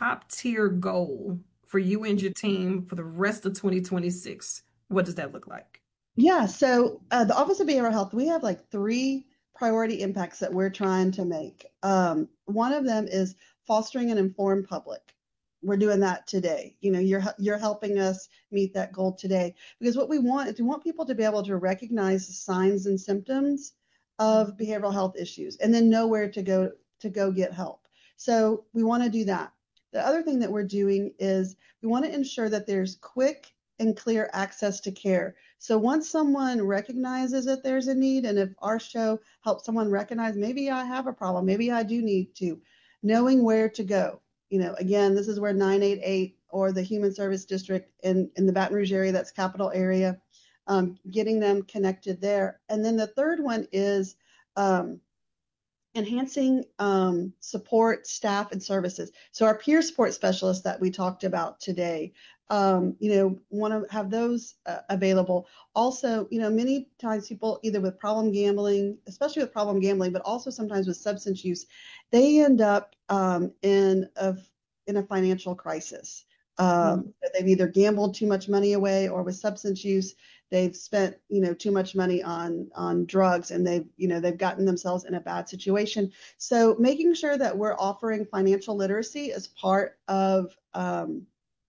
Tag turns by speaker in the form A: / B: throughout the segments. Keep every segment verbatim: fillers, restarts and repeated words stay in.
A: top tier goal for you and your team for the rest of twenty twenty-six, what does that look like?
B: Yeah, so uh, the Office of Behavioral Health, we have like three priority impacts that we're trying to make. Um, one of them is fostering an informed public. We're doing that today. You know, you're hel- you're helping us meet that goal today because what we want is we want people to be able to recognize the signs and symptoms of behavioral health issues and then know where to go to go get help. So we want to do that. The other thing that we're doing is we want to ensure that there's quick and clear access to care. So once someone recognizes that there's a need, and if our show helps someone recognize maybe I have a problem, maybe I do need to, knowing where to go. You know, again, this is where nine eight eight or the Human Service District in, in the Baton Rouge area, that's capital area, um, getting them connected there. And then the third one is um, enhancing um, support staff and services. So our peer support specialists that we talked about today, um, you know, want to have those uh, available. Also, you know, many times people either with problem gambling, especially with problem gambling, but also sometimes with substance use, they end up um, in a in a financial crisis.
A: Mm.
B: Um, they've either gambled too much money away, or with substance use, they've spent you know too much money on on drugs, and they've you know they've gotten themselves in a bad situation. So making sure that we're offering financial literacy as part of um,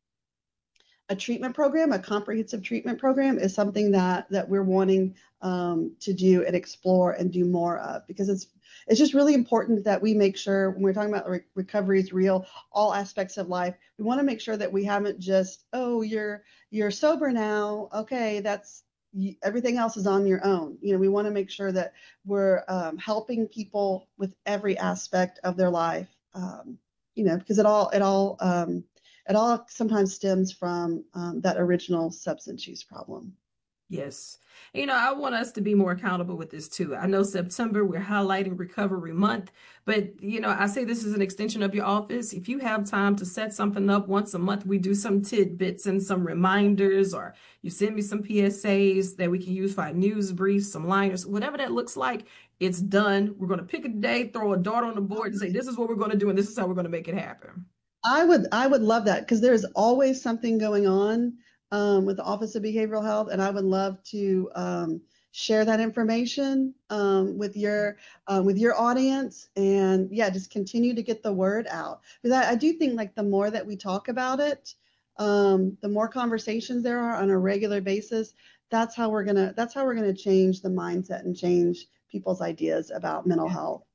B: a treatment program, a comprehensive treatment program, is something that that we're wanting um, to do and explore and do more of, because it's it's just really important that we make sure when we're talking about re- recovery is real, all aspects of life. We want to make sure that we haven't just, oh, you're you're sober now, okay, that's everything else is on your own. You know, we want to make sure that we're um, helping people with every aspect of their life. Um, you know, because it all it all um, it all sometimes stems from um, that original substance use problem.
A: Yes. You know, I want us to be more accountable with this too. I know September, we're highlighting Recovery Month, but you know, I say this is an extension of your office. If you have time to set something up once a month, we do some tidbits and some reminders, or you send me some P S As that we can use for our news briefs, some liners, whatever that looks like, it's done. We're going to pick a day, throw a dart on the board and say, this is what we're going to do, and this is how we're going to make it happen.
B: I would I would love that because there's always something going on um, with the Office of Behavioral Health, and I would love to um, share that information um, with your uh, with your audience, and yeah, just continue to get the word out because I, I do think like the more that we talk about it, um, the more conversations there are on a regular basis. That's how we're gonna that's how we're gonna change the mindset and change people's ideas about mental health.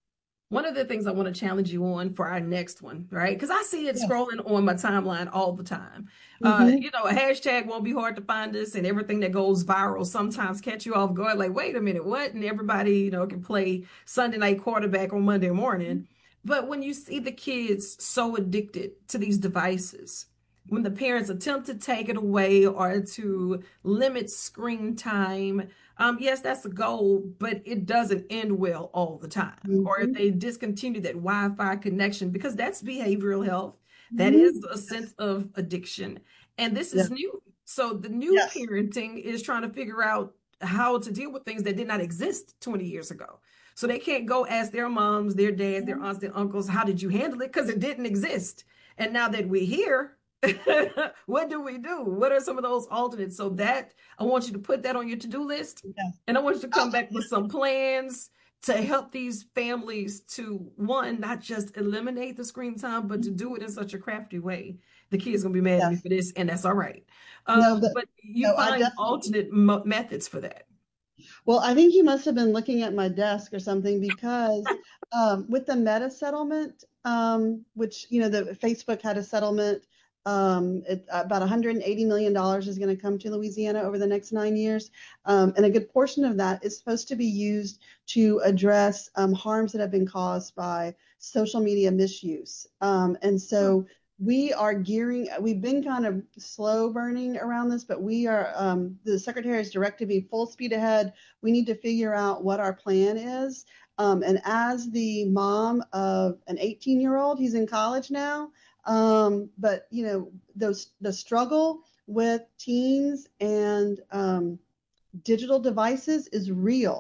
A: One of the things I want to challenge you on for our next one, right? Because I see it
B: Yes.
A: scrolling on my timeline all the time. Uh,
B: Mm-hmm.
A: you know, a hashtag won't be hard to find us, and everything that goes viral sometimes catch you off guard, like, wait a minute, what? And everybody, you know, can play Sunday night quarterback on Monday morning. But when you see the kids so addicted to these devices, when the parents attempt to take it away or to limit screen time, um, yes, that's a goal, but it doesn't end well all the time. Or if
B: Mm-hmm.
A: they discontinue that Wi-Fi connection, because that's behavioral health, that is
B: Mm-hmm.
A: a sense of addiction. And this
B: Yeah.
A: is new. So the new
B: Yes.
A: parenting is trying to figure out how to deal with things that did not exist twenty years ago. So they can't go ask their moms, their dads, their aunts, their uncles, how did you handle it? Because it didn't exist. And now that we're here, what do we do? What are some of those alternates? So that I want you to put that on your to-do list.
B: Yes.
A: And I want you to
B: Uh,
A: come back with some plans to help these families to, one, not just eliminate the screen time, but to do it in such a crafty way. The kid's gonna be mad at me
B: yes.
A: for this, and that's all right.
B: No,
A: Um,
B: that
A: but you
B: no, I
A: find
B: definitely.
A: alternate mo- methods for that.
B: Well, I think you must have been looking at my desk or something because um, with the Meta settlement, um, which you know, the Facebook had a settlement. Um, it, about one hundred eighty million dollars is going to come to Louisiana over the next nine years, um, and a good portion of that is supposed to be used to address um, harms that have been caused by social media misuse. Um, and so we are gearing, we've been kind of slow burning around this, but we are, um, the secretary has directed me full speed ahead. We need to figure out what our plan is. Um, and as the mom of an eighteen year old, he's in college now. Um, but you know, those, the struggle with teens and um, digital devices is real.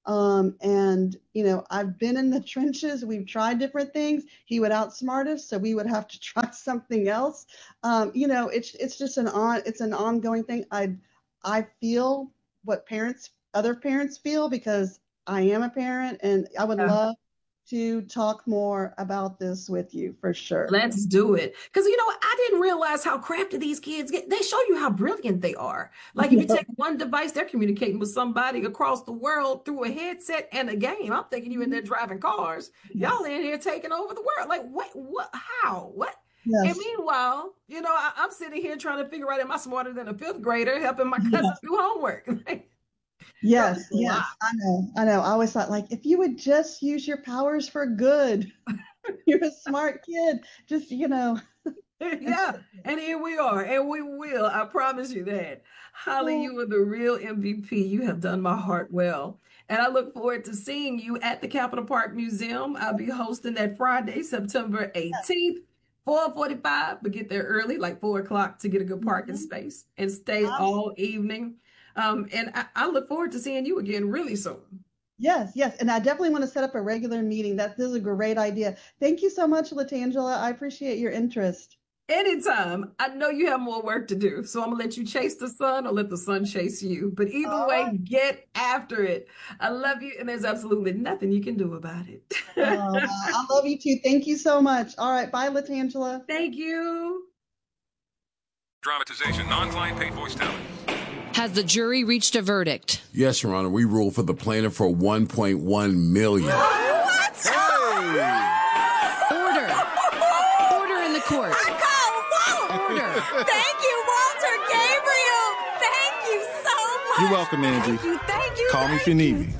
B: Um, and, you know, I've been in the trenches. We've tried different things. He would outsmart us, so we would have to try something else. Um, you know, it's it's just an on it's an ongoing thing. I I feel what parents, other parents feel because I am a parent, and I would
A: Yeah.
B: love to talk more about this with you for sure.
A: Let's do it. Because, you know, I didn't realize how crafty these kids get. They show you how brilliant they are. Like, if you take one device, they're communicating with somebody across the world through a headset and a game. I'm thinking you in there driving cars. Y'all
B: Yes.
A: in here taking over the world. Like, what? What? How? What? And
B: Yes.
A: meanwhile, you know, I, I'm sitting here trying to figure out, am I smarter than a fifth grader helping my cousin
B: Yes.
A: do homework? Like, girl,
B: Yes.
A: it's a
B: Yes.
A: lot.
B: I know. I know. I always thought, like, if you would just use your powers for good, you're a smart kid. Just, you know, it's
A: Yeah, and here we are, and we will. I promise you that. Holly,
B: so
A: you are the real M V P. You have done my heart well. And I look forward to seeing you at the Capitol Park Museum. I'll be hosting that Friday, September eighteenth, four forty-five, but get there early, like four o'clock to get a good parking
B: mhm.
A: space and stay
B: Awesome.
A: all evening. Um, and I, I look forward to seeing you again really soon.
B: Yes, yes. And I definitely want to set up a regular meeting. That this is a great idea. Thank you so much, Latangela. I appreciate your interest.
A: Anytime. I know you have more work to do, so I'm gonna let you chase the sun or let the sun chase you. But either
B: All
A: way,
B: right.
A: get after it. I love you, and there's absolutely nothing you can do about
B: Oh,
A: it.
B: wow. I love you too. Thank you so much. All right. Bye, Latangela.
A: Thank you.
C: Dramatization, non-client paid voice talent.
D: Has the jury reached a verdict?
E: Yes, Your Honor. We ruled for the plaintiff for one point one million dollars.
F: What?
E: Hey!
D: Order. Order in the court.
F: I call whoa.
D: Order.
F: Thank you, Walter Gabriel. Thank you so much.
G: You're welcome, Angie.
F: Thank you. Thank you.
G: Call me if
F: thank
G: you
F: you.
G: need me.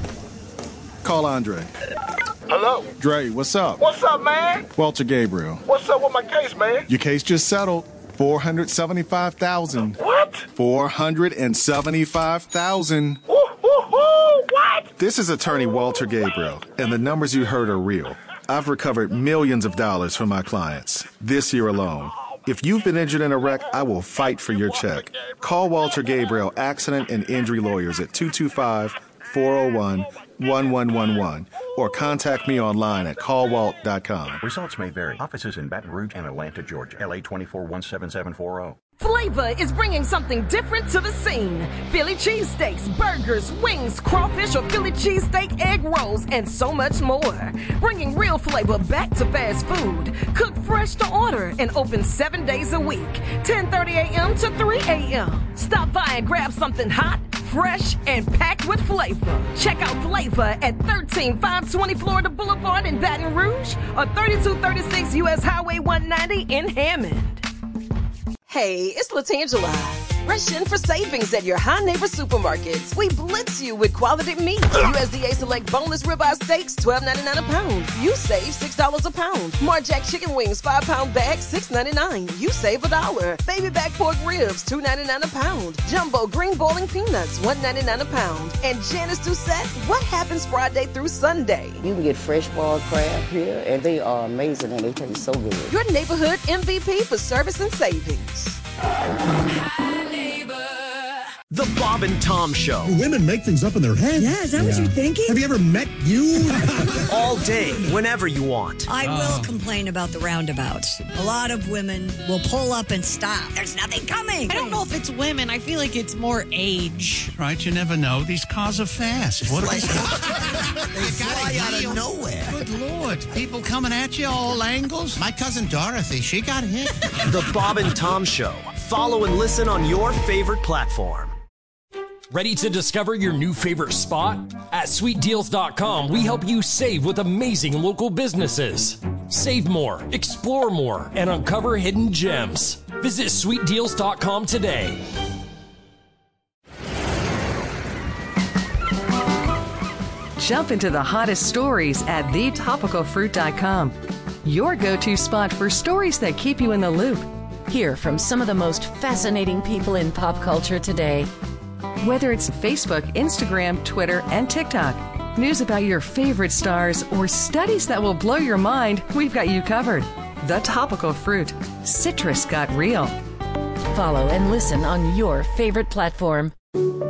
G: Call Andre.
H: Hello?
G: Dre, what's up?
H: What's up, man?
G: Walter Gabriel.
H: What's up with my case, man?
G: Your case just settled. four hundred seventy-five thousand dollars.
H: What?
G: four hundred seventy-five thousand dollars.
H: Woo, woo, woo, what?
G: This is attorney Walter Gabriel, and the numbers you heard are real. I've recovered millions of dollars from my clients this year alone. If you've been injured in a wreck, I will fight for your check. Call Walter Gabriel Accident and Injury Lawyers at two two five, four oh one, one one one one or contact me online at call walt dot com.
I: Results may vary. Offices in Baton Rouge and Atlanta, Georgia. L A twenty-four one seven seven four zero.
J: Flavor is bringing something different to the scene. Philly cheesesteaks, burgers, wings, crawfish or Philly cheesesteak egg rolls, and so much more. Bringing real flavor back to fast food. Cooked fresh to order and open seven days a week, ten thirty a.m. to three a.m. Stop by and grab something hot, fresh, and packed with flavor. Check out Flavor at thirteen five twenty Florida Boulevard in Baton Rouge or thirty-two thirty-six U S Highway one ninety in Hammond. Hey, it's Latangela. Rush in for savings at your High Neighbor supermarkets. We blitz you with quality meat. U S D A Select Boneless Ribeye Steaks, twelve ninety-nine a pound. You save six dollars a pound. Marjack Chicken Wings, five pound bag, six ninety-nine. You save a dollar. Baby back pork ribs, two ninety-nine a pound. Jumbo green boiling peanuts, one ninety-nine a pound. And Janice Doucette, what happens Friday through Sunday?
K: You can get fresh boiled crab here, and they are amazing, and they taste so good.
J: Your neighborhood M V P for service and savings.
L: The Bob and Tom Show.
M: Do women make things up in their heads?
N: Yeah, is that yeah. what you're thinking?
M: Have you ever met you?
L: All day, whenever you want.
N: I will complain about the roundabouts. A lot of women will pull up and stop. There's nothing coming.
O: I don't know if it's women. I feel like it's more age.
P: Right, you never know. These cars are fast. What
Q: like, they fly out of nowhere.
P: Good Lord. People coming at you all angles. My cousin Dorothy, she got hit.
L: The Bob and Tom Show. Follow and listen on your favorite platform.
R: Ready to discover your new favorite spot? At sweet deals dot com, we help you save with amazing local businesses. Save more, explore more, and uncover hidden gems. Visit sweet deals dot com today.
S: Jump into the hottest stories at the topical fruit dot com. Your go-to spot for stories that keep you in the loop.
T: Hear from some of the most fascinating people in pop culture today.
S: Whether it's Facebook, Instagram, Twitter, and TikTok, news about your favorite stars, or studies that will blow your mind, we've got you covered. The Topical Fruit. Citrus got real.
T: Follow and listen on your favorite platform.